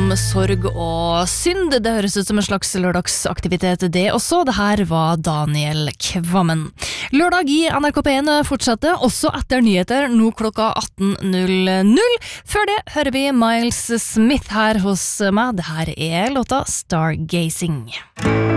om sorg og synd. Det høres ut som en slags lørdagsaktivitet det også. Det her var Daniel Kvammen. Lørdag i NRK P1 fortsetter også etter nyheter, nå klokka 18.00. Før det hører vi Miles Smith her hos meg. Det her er låta Stargazing.